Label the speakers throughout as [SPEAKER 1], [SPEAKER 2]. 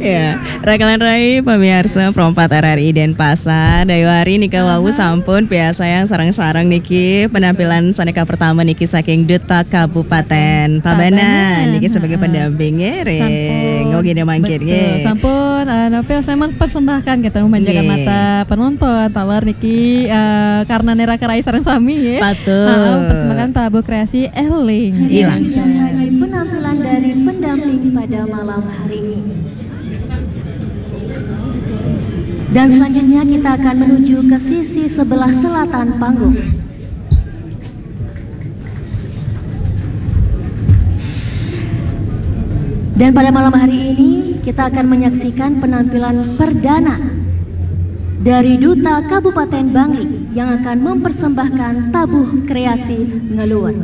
[SPEAKER 1] Ya, rakalan rai pemirsa Perompat RRI Denpasar. Dayu hari nika wawu sampun biasa yang sarang-sarang niki penampilan saneka pertama niki saking Duta Kabupaten Tabanan. Niki sebagai pendampingnya reng. Oh gini mangkir
[SPEAKER 2] nggih. Sampun napa saya mempersembahkan kita memanjakan mata penonton tawar niki karena nera kerai sareng sami ya.
[SPEAKER 1] Betul.
[SPEAKER 2] Mempersembahkan tabu kreasi Eling.
[SPEAKER 1] Hilang.
[SPEAKER 3] Penampilan dari pendamping pada malam hari ini. Dan selanjutnya kita akan menuju ke sisi sebelah selatan panggung. Dan pada malam hari ini kita akan menyaksikan penampilan perdana dari Duta Kabupaten Bangli yang akan mempersembahkan tabuh kreasi Ngeluwer.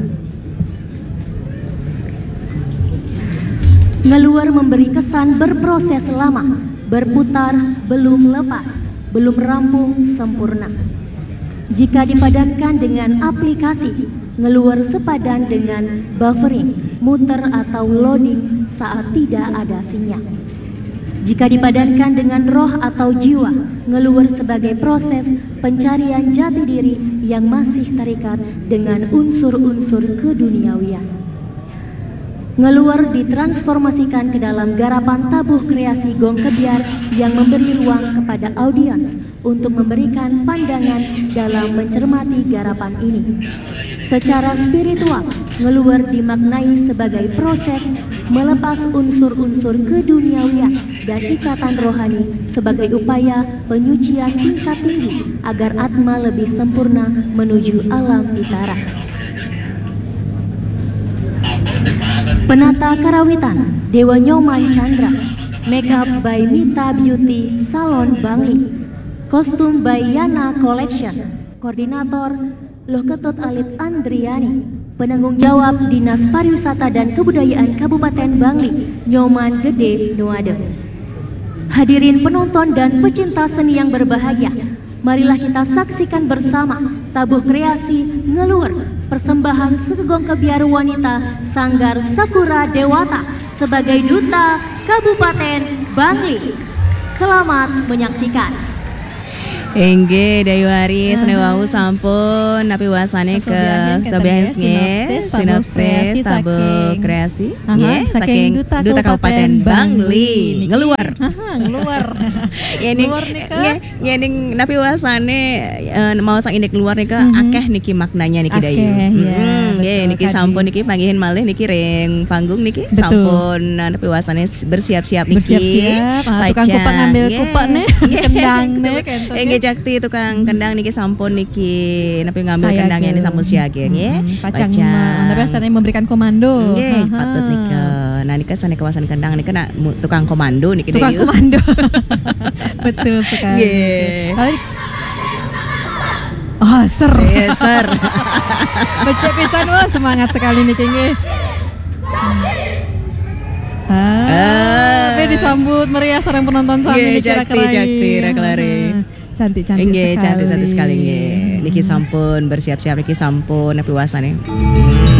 [SPEAKER 3] Ngeluwer memberi kesan berproses lama, berputar, belum lepas, belum rampung sempurna. Jika dipadankan dengan aplikasi, Ngeluwer sepadan dengan buffering, muter atau loading saat tidak ada sinyal. Jika dipadankan dengan roh atau jiwa, Ngeluwer sebagai proses pencarian jati diri yang masih terikat dengan unsur-unsur keduniawian. Ngeluwer ditransformasikan ke dalam garapan tabuh kreasi Gong Kebiar yang memberi ruang kepada audiens untuk memberikan pandangan dalam mencermati garapan ini. Secara spiritual, Ngeluwer dimaknai sebagai proses melepas unsur-unsur keduniawian dan ikatan rohani sebagai upaya penyucian tingkat tinggi agar atma lebih sempurna menuju alam pitara. Penata karawitan Dewa Nyoman Chandra, makeup by Mita Beauty Salon Bangli, kostum by Yana Collection, koordinator Loh Ketut Alit Andriani, penanggung jawab Dinas Pariwisata dan Kebudayaan Kabupaten Bangli, Nyoman Gede Nuade. Hadirin penonton dan pecinta seni yang berbahagia, marilah kita saksikan bersama tabuh kreasi Ngeluwer, persembahan Sugeng Kebiar Wanita Sanggar Sakura Dewata sebagai Duta Kabupaten Bangli. Selamat menyaksikan.
[SPEAKER 1] Engge dayu hari senewau sampun napi wasane ke sobian sinopsis tabu kreasi saking Duta Kabupaten Bangli Ngeluwer. Ini napi wasane mau sang indek luar nika akeh niki maknanya niki dayu. Niki sampun niki panggihin malih niki ring panggung niki sampun napi wasane bersiap-siap niki.
[SPEAKER 2] Tukang kupang ngambil kupak nih kendang nih.
[SPEAKER 1] Jakti tukang kendang niki sampun niki napi ngambil kendangnya ini sampun siage nggih.
[SPEAKER 2] Pacang biasanya memberikan komando.
[SPEAKER 1] Nggih, patut nika. Nah nika sane kawasan kendang nika tukang komando niki
[SPEAKER 2] tukang komando. Betul sekali.
[SPEAKER 1] Nggih.
[SPEAKER 2] Oh, ser.
[SPEAKER 1] Becek
[SPEAKER 2] pisan wah semangat sekali niki nggih. Disambut meriah sareng penonton sami niki
[SPEAKER 1] Jakti raklari.
[SPEAKER 2] Cantik
[SPEAKER 1] sekali nggih. Niki sampun bersiap-siap niki sampun napi wasane.